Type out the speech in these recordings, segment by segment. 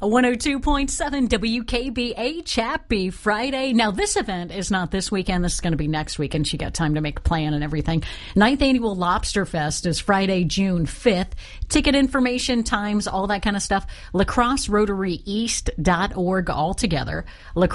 102.7 WKBH. Happy Friday. Now, this event is not this weekend. This is going to be next weekend. She got time to make a plan and everything. 9th Annual Lobster Fest is Friday, June 5th. Ticket information, times, all that kind of stuff. LacrosseRotaryEast.org altogether.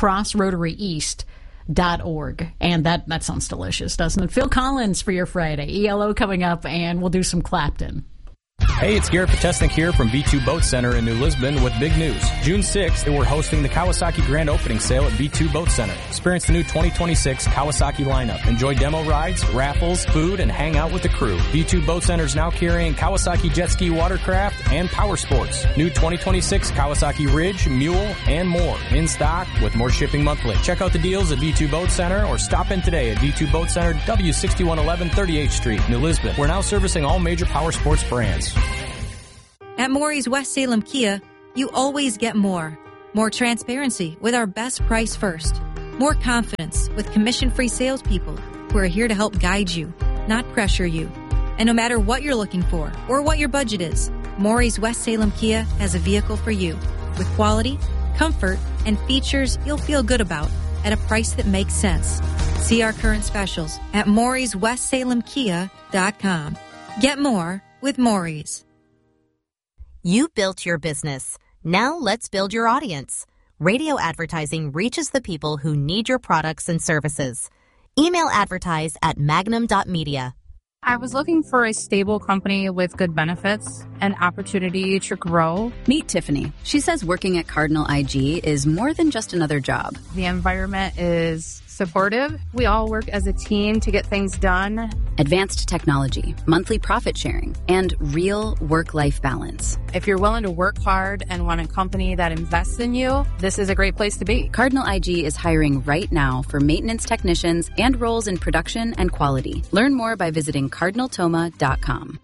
LacrosseRotaryEast.org. And that sounds delicious, doesn't it? Phil Collins for your Friday. ELO coming up, and we'll do some Clapton. Hey, it's Garrett Potesnik here from B2 Boat Center in New Lisbon with big news. June 6th, we're hosting the Kawasaki Grand Opening Sale at B2 Boat Center. Experience the new 2026 Kawasaki lineup. Enjoy demo rides, raffles, food, and hang out with the crew. B2 Boat Center is now carrying Kawasaki jet ski watercraft and power sports. New 2026 Kawasaki Ridge, Mule, and more. In stock with more shipping monthly. Check out the deals at B2 Boat Center or stop in today at B2 Boat Center, W6111 38th Street, New Lisbon. We're now servicing all major power sports brands. At Maury's West Salem Kia, you always get more. More transparency with our best price first. More confidence with commission-free salespeople who are here to help guide you, not pressure you. And no matter what you're looking for or what your budget is, Maury's West Salem Kia has a vehicle for you with quality, comfort, and features you'll feel good about at a price that makes sense. See our current specials at Maury'sWestSalemKia.com. Get more with Maury's. You built your business. Now let's build your audience. Radio advertising reaches the people who need your products and services. Email advertise at magnum.media. I was looking for a stable company with good benefits and opportunity to grow. Meet Tiffany. She says working at Cardinal IG is more than just another job. The environment is supportive. We all work as a team to get things done. Advanced technology, monthly profit sharing, and real work-life balance. If you're willing to work hard and want a company that invests in you, this is a great place to be. Cardinal IG is hiring right now for maintenance technicians and roles in production and quality. Learn more by visiting cardinaltoma.com.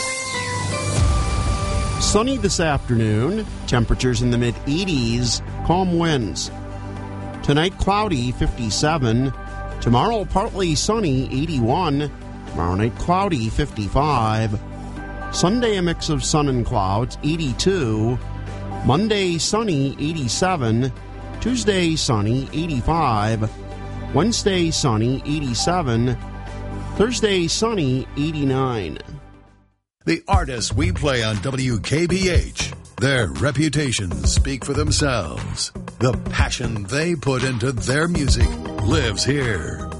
Sunny this afternoon. Temperatures in the mid-80s. Calm winds. Tonight, cloudy, 57. Tomorrow, partly sunny, 81. Tomorrow night, cloudy, 55. Sunday, a mix of sun and clouds, 82. Monday, sunny, 87. Tuesday, sunny, 85. Wednesday, sunny, 87. Thursday, sunny, 89. The artists we play on WKBH, their reputations speak for themselves. The passion they put into their music lives here.